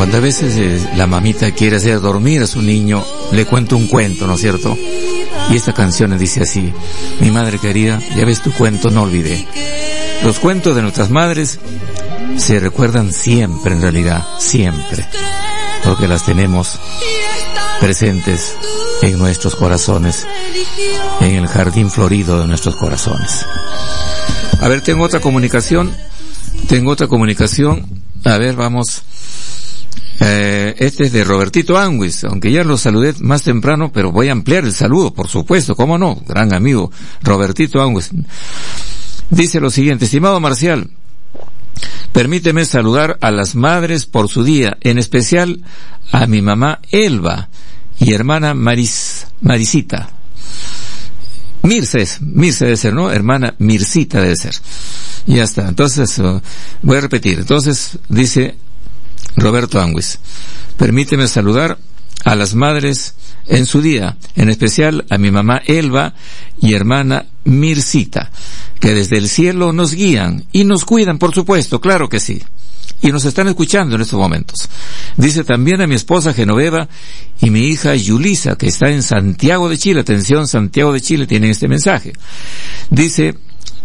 Cuando a veces la mamita quiere hacer dormir a su niño, le cuenta un cuento, ¿no es cierto? Y esta canción dice así: mi madre querida, ya ves tu cuento, no olvidé. Los cuentos de nuestras madres se recuerdan siempre, en realidad, siempre, porque las tenemos presentes en nuestros corazones, en el jardín florido de nuestros corazones. A ver, tengo otra comunicación. A ver, vamos. Este es de Robertito Anguis, aunque ya lo saludé más temprano, pero voy a ampliar el saludo, por supuesto, cómo no, gran amigo, Robertito Anguis. Dice lo siguiente: estimado Marcial, permíteme saludar a las madres por su día, en especial a mi mamá Elba y hermana Marisita. Mirce debe ser, ¿no? Hermana Mircita debe ser. Ya está. Entonces, voy a repetir. Entonces, dice Roberto Anguis: permíteme saludar a las madres en su día, en especial a mi mamá Elba y hermana Mircita, que desde el cielo nos guían y nos cuidan, por supuesto, claro que sí. Y nos están escuchando en estos momentos. Dice también a mi esposa Genoveva y mi hija Yulisa, que está en Santiago de Chile. Atención, Santiago de Chile, tienen este mensaje. Dice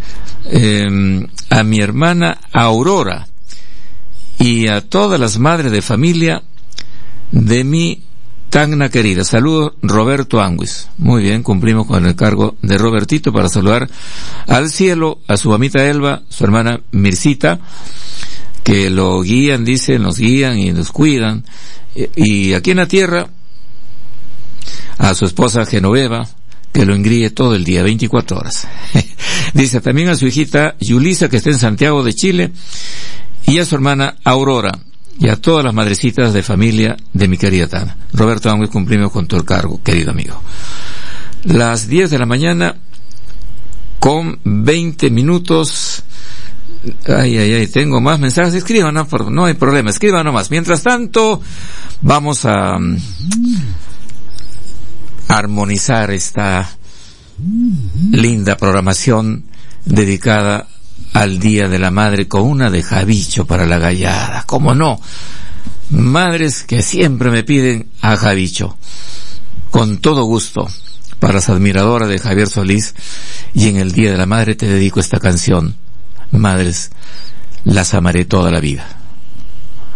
a mi hermana Aurora y a todas las madres de familia de mi Tacna querida. Saludos, Roberto Anguis. Muy bien, cumplimos con el cargo de Robertito para saludar al cielo a su mamita Elba, su hermana Mircita, que lo guían, dice, nos guían y nos cuidan. Y aquí en la tierra, a su esposa Genoveva, que lo engríe todo el día, 24 horas. Dice también a su hijita Yulisa, que está en Santiago de Chile, y a su hermana Aurora, y a todas las madrecitas de familia de mi querida Tana. Roberto Anguis, cumplimos con todo el cargo, querido amigo. Las 10 de la mañana, con 20 minutos. Ay, tengo más mensajes. Escriban, no hay problema, escriban nomás. Mientras tanto, vamos a armonizar esta linda programación dedicada al Día de la Madre con una de Javicho para la gallada. ¿Cómo no? Madres que siempre me piden a Javicho. Con todo gusto, para las admiradoras de Javier Solís, y en el Día de la Madre te dedico esta canción. Madres, las amaré toda la vida.